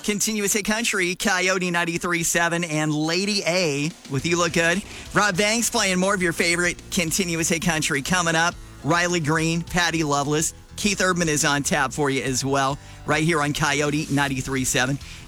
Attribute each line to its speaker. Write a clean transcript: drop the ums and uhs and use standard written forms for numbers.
Speaker 1: Continuous Hit Country, Coyote 93.7, and Lady A with You Look Good. Rob Banks playing more of your favorite Continuous Hit Country coming up. Riley Green, Patty Loveless, Keith Urban is on tap for you as well, right here on Coyote 93.7.